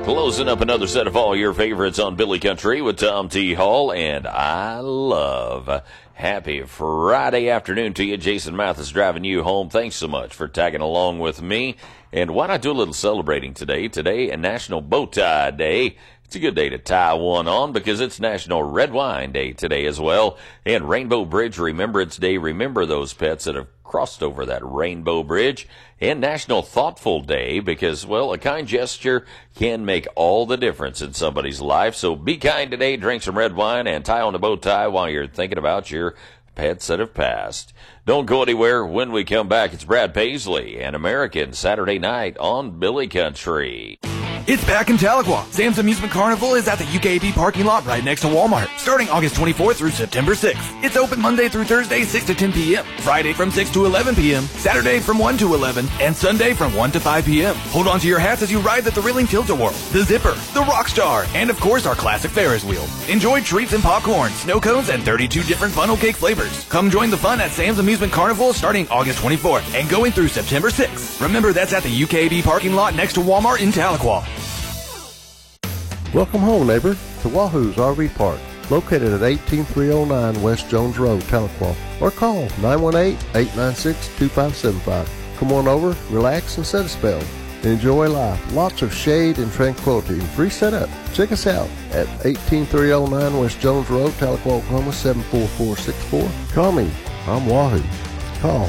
Closing up another set of all your favorites on Billy Country with Tom T. Hall, and I love. Happy Friday afternoon to you. Jason Mathis driving you home. Thanks so much for tagging along with me. And why not do a little celebrating today? Today, a National Bow Tie Day. It's a good day to tie one on because it's National Red Wine Day today as well. And Rainbow Bridge Remembrance Day. Remember those pets that have crossed over that rainbow bridge. And National Thoughtful Day because, well, a kind gesture can make all the difference in somebody's life. So be kind today, drink some red wine, and tie on a bow tie while you're thinking about your pets that have passed. Don't go anywhere. When we come back, it's Brad Paisley and American Saturday Night on Billy Country. It's back in Tahlequah. Sam's Amusement Carnival is at the UKB parking lot right next to Walmart, starting August 24th through September 6th. It's open Monday through Thursday, 6 to 10 p.m., Friday from 6 to 11 p.m., Saturday from 1 to 11, and Sunday from 1 to 5 p.m. Hold on to your hats as you ride the thrilling Tilt-A-Whirl, the Zipper, the Rockstar, and of course our classic Ferris wheel. Enjoy treats and popcorn, snow cones, and 32 different funnel cake flavors. Come join the fun at Sam's Amusement Carnival starting August 24th and going through September 6th. Remember, that's at the UKB parking lot next to Walmart in Tahlequah. Welcome home, neighbor, to Wahoo's RV Park, located at 18309 West Jones Road, Tahlequah, or call 918-896-2575. Come on over, relax, and set a spell. Enjoy life. Lots of shade and tranquility. Free setup. Check us out at 18309 West Jones Road, Tahlequah, Oklahoma, 74464. Call me. I'm Wahoo. Call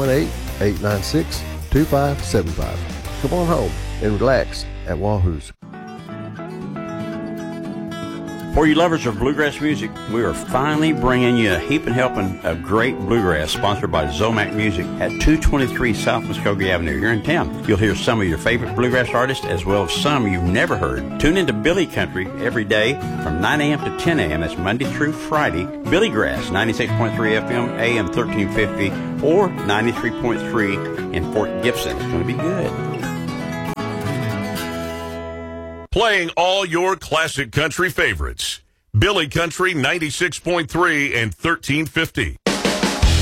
918-896-2575. Come on home and relax at Wahoo's. For you lovers of bluegrass music, we are finally bringing you a heaping helping of great bluegrass sponsored by Zomac Music at 223 South Muskogee Avenue here in town. You'll hear some of your favorite bluegrass artists as well as some you've never heard. Tune into Billy Country every day from 9 a.m. to 10 a.m. That's Monday through Friday. Billy Grass, 96.3 FM, AM 1350, or 93.3 in Fort Gibson. It's going to be good. Playing all your classic country favorites. Billy Country 96.3 and 1350.